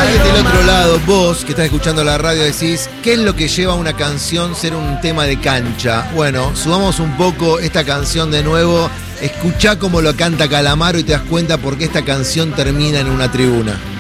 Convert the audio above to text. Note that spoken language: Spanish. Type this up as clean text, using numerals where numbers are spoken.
alguien del otro lado, vos que estás escuchando la radio, decís, ¿qué es lo que lleva a una canción ser un tema de cancha? Bueno, subamos un poco esta canción de nuevo, escuchá cómo lo canta Calamaro y te das cuenta por qué esta canción termina en una tribuna.